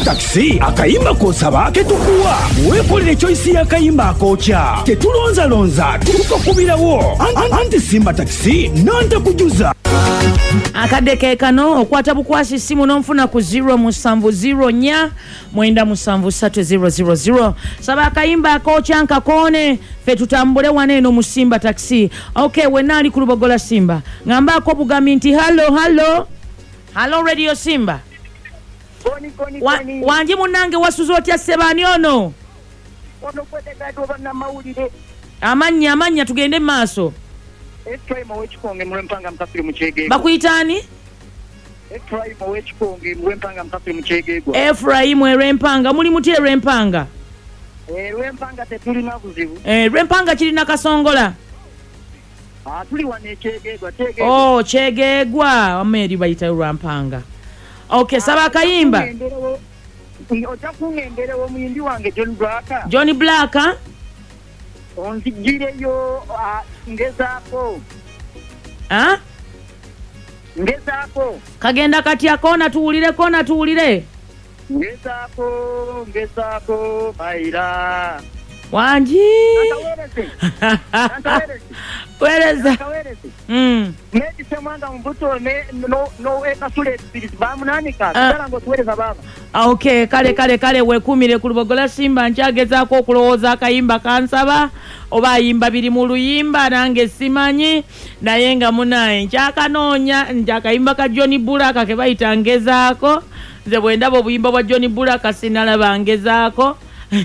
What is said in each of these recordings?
taxi akayimba kosaba ketukuwa weekolere choice y'akayimba akokya tetulonzalonza tukakubirawo anti Simba taxi nantakujuza akadde ke kano okwata bukwasi simu n'onfuna ku 070 97300 saba akayimba akokya nkakone fe tutambule wane eno mu Simba taxi. Okay, wenna ali ku Lubogola Simba ngambako bugami nti hello radio Simba Koni. Wanji munange wasuzo otya sebani ono kwetekaddwa bannamawulire amanya tugende maaso. Ephraim Owekikonge Mulwempanga Mukasiri mu Kyegegwa. Bakuyitani? Ephraim Owekikonge Mulwempanga Mukasiri mu Kyegegwa. Ephraim Rwempanga muli mutie Rwempanga? Rwempanga tetulina buzibu. Rwempanga kirina kasongola. Tuli wane Kyegegwa. Oh, Kyegegwa ameri bayita Rwempanga. Okay, saba akayimba. Oja kungenderewo muyimbi wange Johnny Black. Onzigireyo ngezaako. Ngezaako. Kagenda katya kona tuwulire. Ngezaako bayira. Wanji. Wereza. Medi semanga mbuto no ekasule bamunanika kalango tuwereza baba. Okay, kale wekumire ku Lubogola Simba nchagezaako okulowooza akayimba kansaba oba ayimba biri mu luyimba nange simanyi naye nga munaye nchakanoonya njakayimba ka Johnny Bulaka ke bayita ngezaako nze bwe ndaba obuyimba bwa Johnny Bulaka sinalaba ngezaako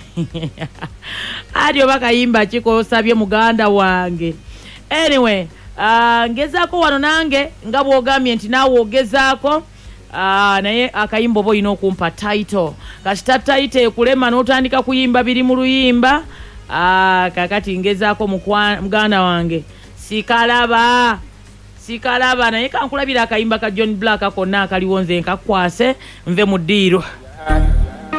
adio bakayimba kikosabye muganda wange. Anyway, ngezaako wano nange nga bwogambye nti naawe ogezaako naye akayimba oba olina okumpa title kasita title ekulema n'otandika kuyimba biri mu luyimba kakati ngezaako muganda wange sikalaba naye kankulabira akayimba ka John Black konna akaliwo nze nkakwase nve mu ddiiro.